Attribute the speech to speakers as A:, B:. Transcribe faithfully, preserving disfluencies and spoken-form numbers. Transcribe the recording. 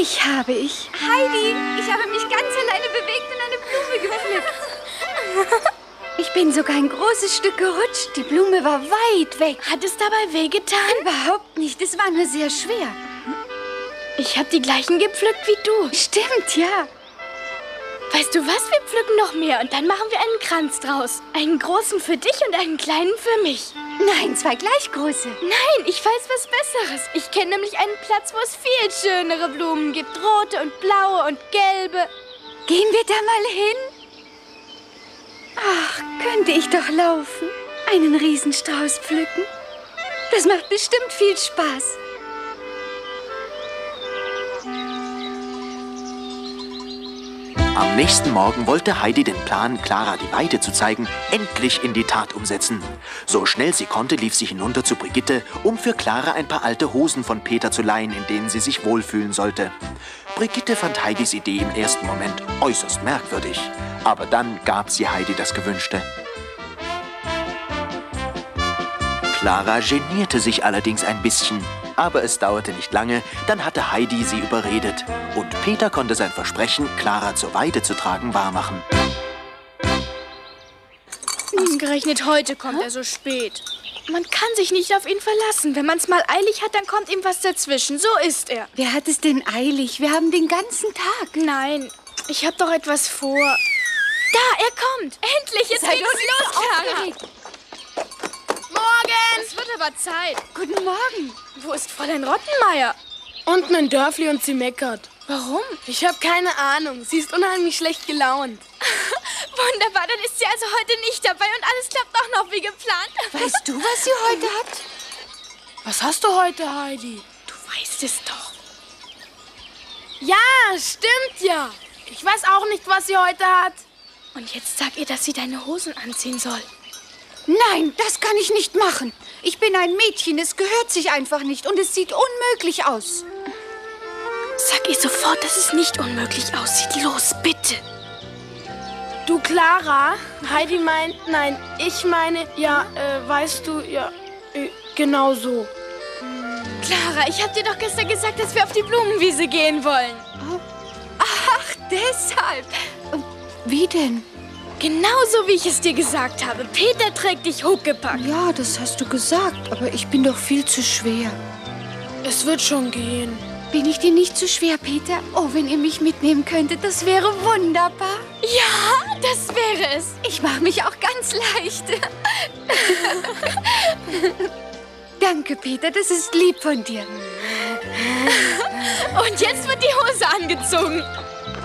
A: Dich habe ich.
B: Heidi, ich habe mich ganz alleine bewegt und eine Blume gepflückt.
A: Ich bin sogar ein großes Stück gerutscht. Die Blume war weit weg.
B: Hat es dabei wehgetan?
A: Überhaupt nicht. Es war nur sehr schwer.
B: Ich habe die gleichen gepflückt wie du.
A: Stimmt, ja.
B: Weißt du was? Wir pflücken noch mehr und dann machen wir einen Kranz draus. Einen großen für dich und einen kleinen für mich.
A: Nein, zwei gleich große.
B: Nein, ich weiß was Besseres. Ich kenne nämlich einen Platz, wo es viel schönere Blumen gibt. Rote und blaue und gelbe.
A: Gehen wir da mal hin? Ach, könnte ich doch laufen. Einen Riesenstrauß pflücken. Das macht bestimmt viel Spaß.
C: Am nächsten Morgen wollte Heidi den Plan, Klara die Weide zu zeigen, endlich in die Tat umsetzen. So schnell sie konnte, lief sie hinunter zu Brigitte, um für Klara ein paar alte Hosen von Peter zu leihen, in denen sie sich wohlfühlen sollte. Brigitte fand Heidis Idee im ersten Moment äußerst merkwürdig. Aber dann gab sie Heidi das Gewünschte. Klara genierte sich allerdings ein bisschen. Aber es dauerte nicht lange, dann hatte Heidi sie überredet. Und Peter konnte sein Versprechen, Klara zur Weide zu tragen, wahrmachen.
B: Ausgerechnet heute kommt er so spät. Man kann sich nicht auf ihn verlassen. Wenn man es mal eilig hat, dann kommt ihm was dazwischen. So ist er.
A: Wer hat es denn eilig? Wir haben den ganzen Tag.
B: Nein, ich habe doch etwas vor. Da, er kommt. Endlich, jetzt geht es los, Klara. Morgen! Es wird aber Zeit.
A: Guten Morgen.
B: Wo ist Fräulein Rottenmeier?
D: Unten in Dörfli und sie meckert.
B: Warum?
D: Ich habe keine Ahnung. Sie ist unheimlich schlecht gelaunt.
B: Wunderbar, dann ist sie also heute nicht dabei und alles klappt auch noch wie geplant.
A: Weißt du, was sie heute hat?
D: Was hast du heute, Heidi?
B: Du weißt es doch.
D: Ja, stimmt ja. Ich weiß auch nicht, was sie heute hat.
B: Und jetzt sag ihr, dass sie deine Hosen anziehen soll.
A: Nein, das kann ich nicht machen. Ich bin ein Mädchen, es gehört sich einfach nicht und es sieht unmöglich aus.
B: Sag ihr sofort, dass es nicht unmöglich aussieht. Los, bitte.
D: Du, Klara, Heidi meint, nein, ich meine, ja, äh, weißt du, ja, äh, genau so.
B: Clara, ich hab dir doch gestern gesagt, dass wir auf die Blumenwiese gehen wollen.
A: Oh. Ach, deshalb. Wie denn?
B: Genauso, wie ich es dir gesagt habe. Peter trägt dich Huckepack.
A: Ja, das hast du gesagt, aber ich bin doch viel zu schwer.
D: Es wird schon gehen.
A: Bin ich dir nicht zu schwer, Peter? Oh, wenn ihr mich mitnehmen könntet, das wäre wunderbar.
B: Ja, das wäre es.
A: Ich mache mich auch ganz leicht. Danke, Peter, das ist lieb von dir.
B: Und jetzt wird die Hose angezogen.